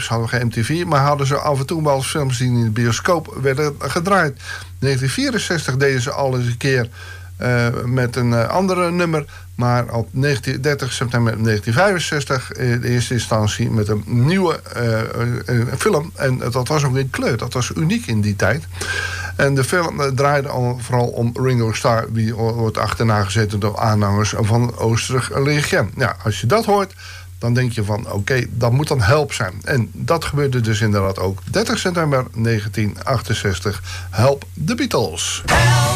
Gelukkig hadden we geen MTV, maar hadden ze af en toe wel films die in de bioscoop werden gedraaid. In 1964 deden ze al eens een keer met een andere nummer. Maar op 30 september 1965 in eerste instantie met een nieuwe film. En dat was ook in kleur. Dat was uniek in die tijd. En de film draaide vooral om Ringo Starr, die wordt achterna gezeten door aanhangers van Oostenrijk Legend. Ja, als je dat hoort, dan denk je van oké, dat moet dan Help zijn. En dat gebeurde dus inderdaad ook. 30 september 1968, Help the Beatles. Help!